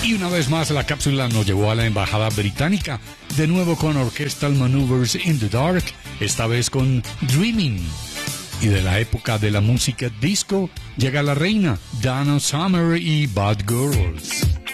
Y una vez más la cápsula nos llevó a la embajada británica, de nuevo con Orchestral Maneuvers in the Dark, esta vez con Dreaming. Y de la época de la música disco llega la reina, Donna Summer y Bad Girls.